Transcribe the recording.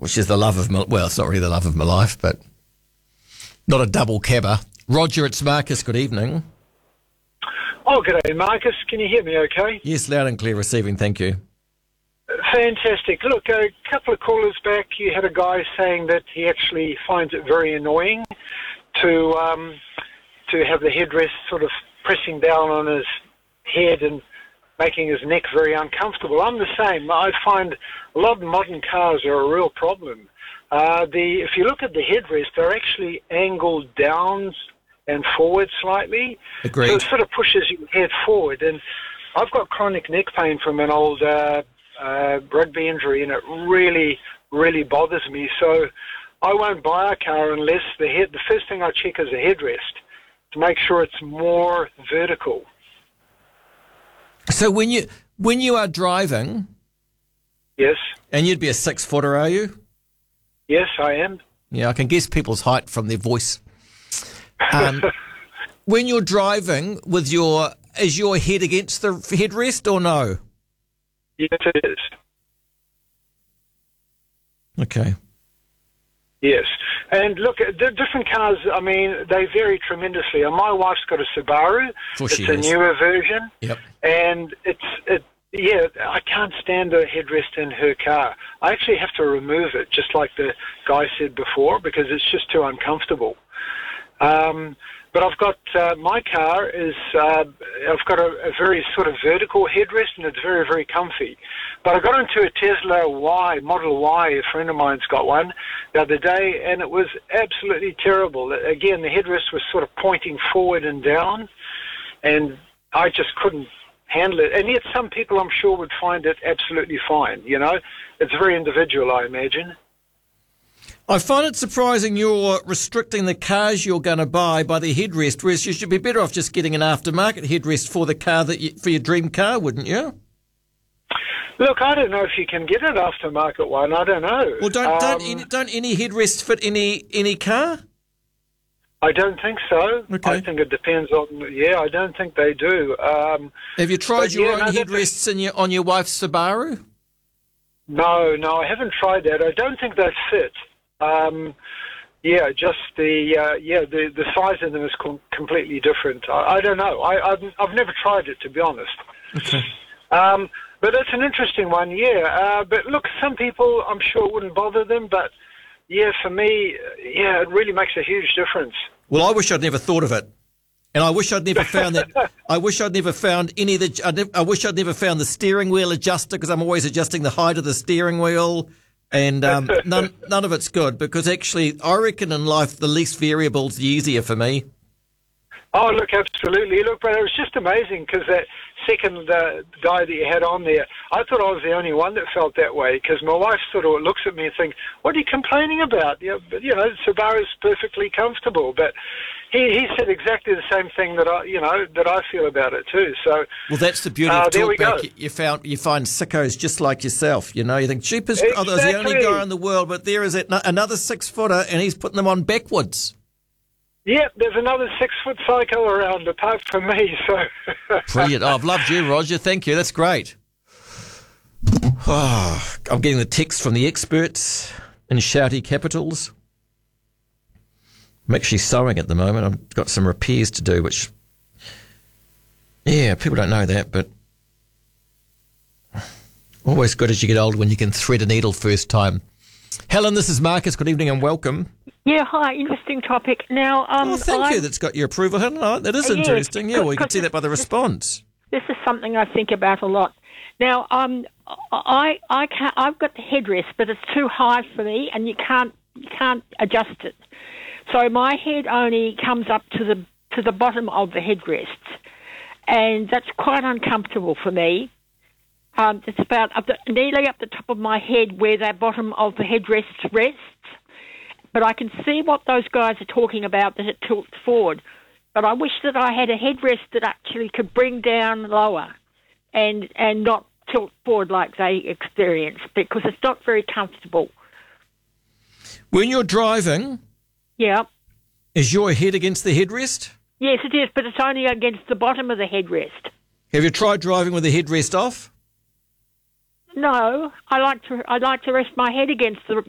She's the love of it's not really the love of my life, but not a double cabber. Roger, it's Marcus. Good evening. Oh, g'day, Marcus. Can you hear me okay? Yes, loud and clear receiving, thank you. Fantastic. Look, a couple of callers back, you had a guy saying that he actually finds it very annoying to have the headrest sort of pressing down on his head and making his neck very uncomfortable. I'm the same. I find a lot of modern cars are a real problem. If you look at the headrest, they're actually angled down and forward slightly. Agreed. So it sort of pushes your head forward. And I've got chronic neck pain from an old rugby injury, and it really, really bothers me. So I won't buy a car unless the first thing I check is the headrest to make sure it's more vertical. So when you are driving, Yes. and you'd be a 6-footer, are you? Yes, I am. Yeah, I can guess people's height from their voice. When you're driving is your head against the headrest or no? Yes, it is. Okay. Yes. And look, the different cars, I mean, they vary tremendously. And my wife's got a Subaru. It's a newer version. Yep. And I can't stand a headrest in her car. I actually have to remove it, just like the guy said before, because it's just too uncomfortable. But I've got, my car is, I've got a very sort of vertical headrest, and it's very, very comfy. But I got into a Tesla Model Y, a friend of mine's got one, the other day, and it was absolutely terrible. Again, the headrest was sort of pointing forward and down, and I just couldn't handle it. And yet some people, I'm sure, would find it absolutely fine, you know. It's very individual, I imagine. I find it surprising you're restricting the cars you're going to buy by the headrest, whereas you should be better off just getting an aftermarket headrest for the car for your dream car, wouldn't you? Look, I don't know if you can get an aftermarket one. I don't know. Well, don't any headrests fit any car? I don't think so. Okay. I think it depends on. Yeah, I don't think they do. Have you tried your own headrests on your wife's Subaru? No, I haven't tried that. I don't think they fit. Just the size of them is completely different. I don't know. I've never tried it, to be honest. Okay. But it's an interesting one, yeah. But look, some people, I'm sure it wouldn't bother them, but yeah, for me, yeah, it really makes a huge difference. Well, I wish I'd never thought of it. And I wish I'd never found that. I wish I'd never found I wish I'd never found the steering wheel adjuster, because I'm always adjusting the height of the steering wheel. And none of it's good, because actually I reckon in life the least variable's the easier for me. Oh, look, absolutely. Look, but it was just amazing, because that second guy that you had on there, I thought I was the only one that felt that way, because my wife sort of looks at me and thinks, what are you complaining about? Yeah, but, you know, Subaru's perfectly comfortable. But he said exactly the same thing that I feel about it too. So, well, that's the beauty of Talkback. Go. You find sickos just like yourself. You know, you think, jeepers, exactly. I was the only guy in the world, but there is another 6-footer, and he's putting them on backwards. Yeah, there's another 6-foot psycho around apart from me. So brilliant. Oh, I've loved you, Roger. Thank you. That's great. Oh, I'm getting the text from the experts in shouty capitals. I'm actually sewing at the moment. I've got some repairs to do, which, yeah, people don't know that, but always good as you get older when you can thread a needle first time. Helen, this is Marcus. Good evening and welcome. Yeah, hi. Interesting topic. Now, thank you. That's got your approval, Helen. Oh, that is interesting. Yeah, well, you can see that by the response. This is something I think about a lot. Now, I've got the headrest, but it's too high for me, and you can't adjust it. So my head only comes up to the bottom of the headrest, and that's quite uncomfortable for me. It's about nearly up the top of my head where the bottom of the headrest rests. But I can see what those guys are talking about, that it tilts forward. But I wish that I had a headrest that actually could bring down lower and not tilt forward like they experience, because it's not very comfortable. When you're driving, yeah, is your head against the headrest? Yes, it is, but it's only against the bottom of the headrest. Have you tried driving with the headrest off? No, I like to rest my head against the